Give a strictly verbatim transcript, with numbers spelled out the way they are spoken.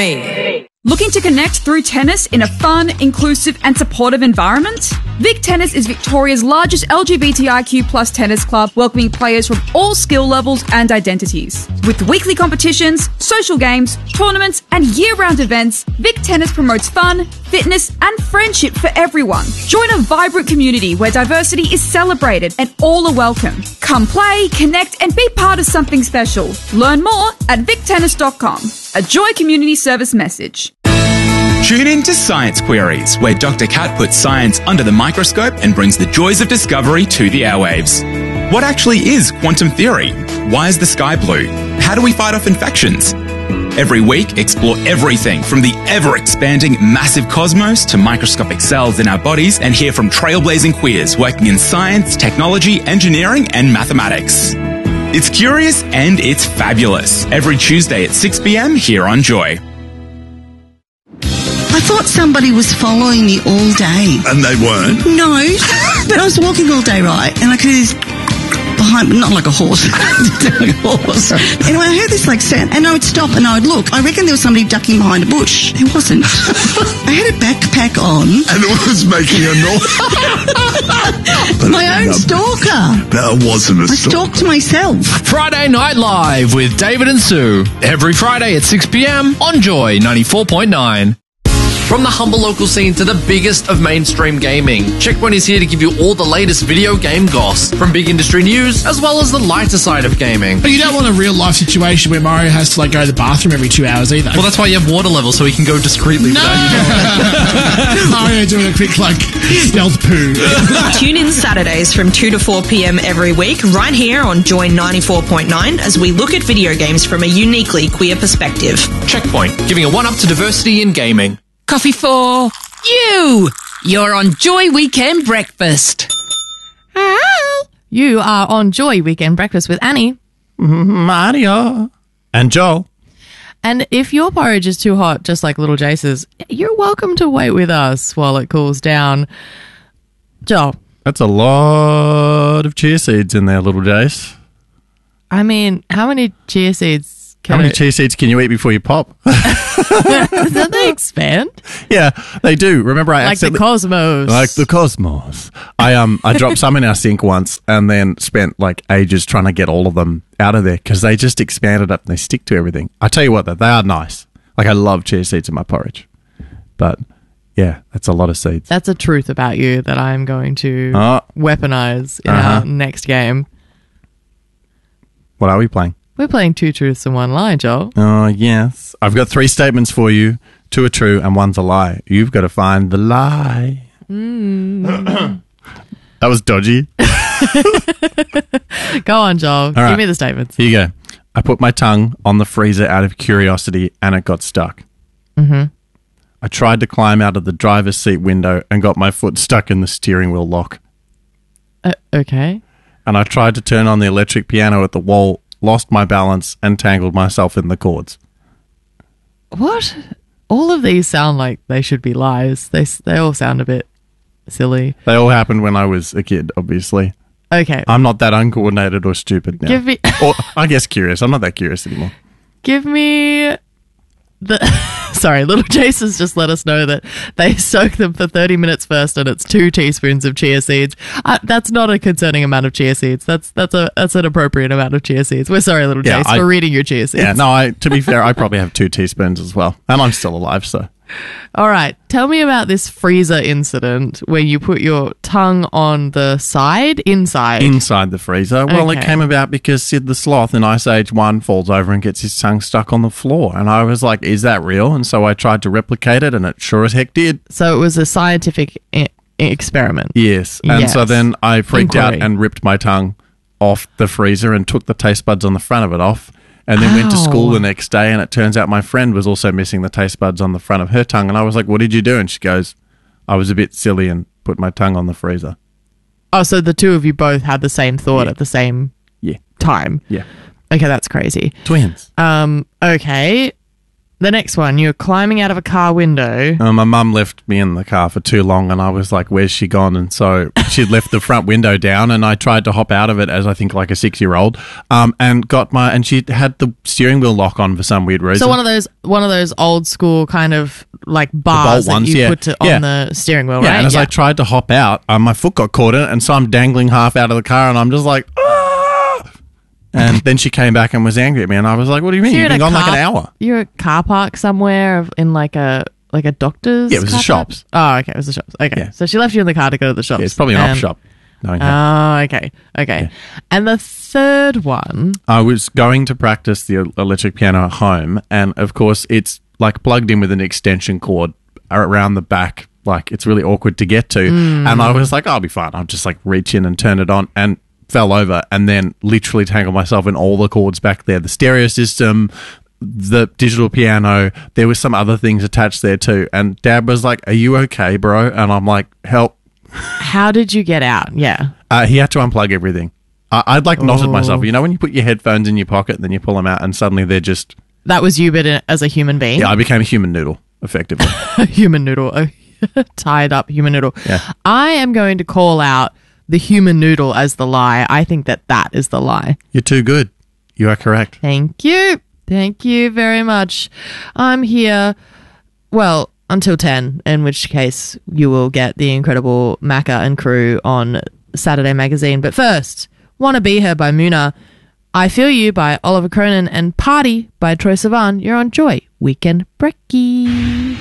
Me. Looking to connect through tennis in a fun, inclusive and supportive environment? Vic Tennis is Victoria's largest L G B T I Q plus tennis club, welcoming players from all skill levels and identities. With weekly competitions, social games, tournaments and year-round events, Vic Tennis promotes fun, fitness and friendship for everyone. Join a vibrant community where diversity is celebrated and all are welcome. Come play, connect and be part of something special. Learn more at vic tennis dot com. A Joy Community Service message. Tune in to Science Queries, where Doctor Kat puts science under the microscope and brings the joys of discovery to the airwaves. What actually is quantum theory? Why is the sky blue? How do we fight off infections? Every week, explore everything from the ever-expanding massive cosmos to microscopic cells in our bodies and hear from trailblazing queers working in science, technology, engineering and mathematics. It's curious and it's fabulous. Every Tuesday at six p.m. here on Joy. I thought somebody was following me all day. And they weren't? No, but I was walking all day, right, and I could hear this behind me, not like a horse, like a horse. Anyway, I heard this like sound, and I would stop and I would look. I reckon there was somebody ducking behind a bush. There wasn't. I had a backpack on. And it was making a noise. My own stalker. That wasn't a I stalker. stalked myself. Friday Night Live with David and Sue. Every Friday at six p.m. on Joy ninety-four point nine. From the humble local scene to the biggest of mainstream gaming, Checkpoint is here to give you all the latest video game goss, from big industry news as well as the lighter side of gaming. But you don't want a real life situation where Mario has to like go to the bathroom every two hours either. Well, that's why you have water levels, so he can go discreetly. No! Mario doing a quick like stealth poo. Tune in Saturdays from two to four p.m. every week, right here on Joy ninety-four point nine, as we look at video games from a uniquely queer perspective. Checkpoint, giving a one-up to diversity in gaming. Coffee for you. You're on Joy Weekend Breakfast. Hello. You are on Joy Weekend Breakfast with Annie, Mario, and Joel. And if your porridge is too hot, just like little Jace's, you're welcome to wait with us while it cools down. Joel. That's a lot of chia seeds in there, little Jace. I mean, how many chia seeds can How many it- chia seeds can you eat before you pop? Don't they expand? Yeah, they do. Remember, I Like the accidentally- cosmos. Like the cosmos. I um I dropped some in our sink once and then spent like ages trying to get all of them out of there because they just expanded up and they stick to everything. I tell you what, though, they are nice. Like I love chia seeds in my porridge, but yeah, that's a lot of seeds. That's a truth about you that I'm going to Oh. weaponize in Uh-huh. our next game. What are we playing? We're playing two truths and one lie, Joel. Oh, yes. I've got three statements for you. Two are true and one's a lie. You've got to find the lie. Mm. That was dodgy. Go on, Joel. All Give right. me the statements. Here you go. I put my tongue on the freezer out of curiosity and it got stuck. Mm-hmm. I tried to climb out of the driver's seat window and got my foot stuck in the steering wheel lock. Uh, okay. And I tried to turn on the electric piano at the wall, lost my balance, and tangled myself in the cords. What? All of these sound like they should be lies. They they all sound a bit silly. They all happened when I was a kid, obviously. Okay. I'm not that uncoordinated or stupid now. Give me- or I guess curious. I'm not that curious anymore. Give me the... Sorry, little Jason's just let us know that they soak them for thirty minutes first and it's two teaspoons of chia seeds. Uh, that's not a concerning amount of chia seeds. That's that's a that's an appropriate amount of chia seeds. We're sorry, little Yeah, Jason, I- for reading your chia seeds. Yeah, no, I, to be fair, I probably have two teaspoons as well. And I'm still alive, so. All right. Tell me about this freezer incident where you put your tongue on the side, inside. Inside the freezer. Well, it Okay. came about because Sid the Sloth in Ice Age one falls over and gets his tongue stuck on the floor. And I was like, is that real? And so I tried to replicate it and it sure as heck did. So it was a scientific I- experiment. Yes. And so Yes. then I freaked Inquiry. out and ripped my tongue off the freezer and took the taste buds on the front of it off. And then went to school Ow. the next day, and it turns out my friend was also missing the taste buds on the front of her tongue. And I was like, what did you do? And she goes, I was a bit silly and put my tongue on the freezer. Oh, so the two of you both had the same thought Yeah. at the same Yeah. time. Yeah. Okay, that's crazy. Twins. Um, okay. The next one, you're climbing out of a car window. Uh, my mum left me in the car for too long, and I was like, where's she gone? And so she'd left the front window down, and I tried to hop out of it as I think like a six-year-old, um, and got my, and she had the steering wheel lock on for some weird reason. So one of those one of those old school kind of like bars that ones, you yeah. put to, Yeah. on the steering wheel, Yeah, right? and as I tried to hop out, um, my foot got caught in it, and so I'm dangling half out of the car, and I'm just like, ah! And then she came back and was angry at me, and I was like, what do you mean? So You've you're been in a gone like car- an hour. You're at a car park somewhere of- in like a like a doctor's. Yeah, it was the car park? shops. Oh, okay, it was the shops. Okay, Yeah. so she left you in the car to go to the shops. Yeah, it's probably an op And- shop. knowing her. Oh, okay, okay. And the third one, I was going to practice the electric piano at home, and of course, it's like plugged in with an extension cord around the back. Like, it's really awkward to get to. Mm. And I was like, I'll be fine. I'll just like reach in and turn it on, and fell over and then literally tangled myself in all the cords back there. The stereo system, the digital piano, there was some other things attached there too. And Dad was like, are you okay, bro? And I'm like, help. how did you get out? Yeah. Uh, he had to unplug everything. I- I'd like knotted Oh. myself. You know when you put your headphones in your pocket and then you pull them out and suddenly they're just... That was you, but in- as a human being? Yeah, I became a human noodle, effectively. A human noodle. A tied up human noodle. Yeah. I am going to call out the human noodle as the lie. I think that that is the lie. You're too good. You are correct. Thank you. Thank you very much. I'm here, well, until ten, in which case you will get the incredible Macca and crew on Saturday Magazine. But first, Wanna Be Her by Muna, I Feel You by Oliver Cronin, and Party by Troye Sivan. You're on Joy Weekend Brekkie.